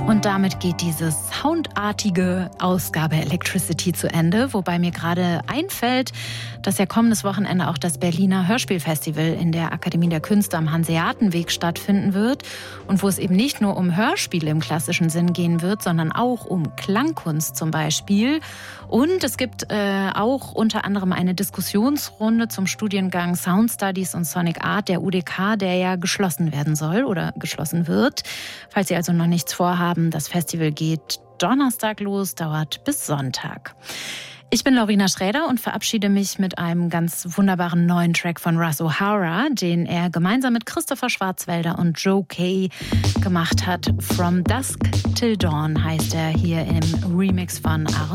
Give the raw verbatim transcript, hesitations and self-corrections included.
Und damit geht diese soundartige Ausgabe Electricity zu Ende, wobei mir gerade einfällt, dass ja kommendes Wochenende auch das Berliner Hörspielfestival in der Akademie der Künste am Hanseatenweg stattfinden wird und wo es eben nicht nur um Hörspiele im klassischen Sinn gehen wird, sondern auch um Klangkunst zum Beispiel. Und es gibt äh, auch unter anderem eine Diskussionsrunde zum Studiengang Sound Studies und Sonic Art der U D K, der ja geschlossen werden soll oder geschlossen wird. Falls Sie also noch nichts vorhaben, das Festival geht Donnerstag los, dauert bis Sonntag. Ich bin Laurina Schräder und verabschiede mich mit einem ganz wunderbaren neuen Track von Russ O'Hara, den er gemeinsam mit Christopher Schwarzwälder und Joe Kay gemacht hat. From Dusk Till Dawn heißt er hier im Remix von Aaron